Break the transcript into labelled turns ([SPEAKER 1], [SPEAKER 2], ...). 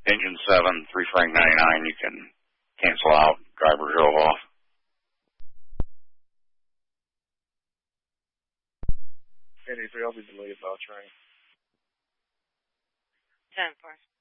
[SPEAKER 1] engine 7, 3 franc 99, you can cancel out, driver drove off.
[SPEAKER 2] Andy 3, I'll be delayed about train.
[SPEAKER 3] 10-4.